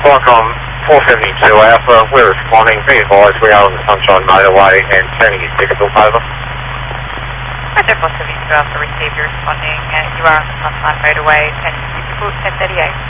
Qualcomm 472 Alpha, we're responding. Be advised we are on the Sunshine motorway and turning your ticket book over. Roger, 472 Alpha, receive your responding. You are on the Sunshine motorway, turning your ticket book 1038.